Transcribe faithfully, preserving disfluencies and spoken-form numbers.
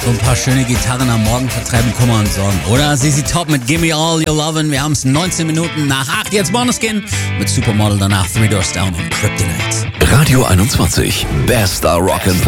So ein paar schöne Gitarren am Morgen vertreiben Kummer und Sorgen. Oder Z Z Top mit Gimme All Your Lovin'. Wir haben es neunzehn Minuten nach acht. Jetzt Måneskin mit Supermodel, danach Three Doors Down und Kryptonite. Radio einundzwanzig, Bester Rock'n'Pop.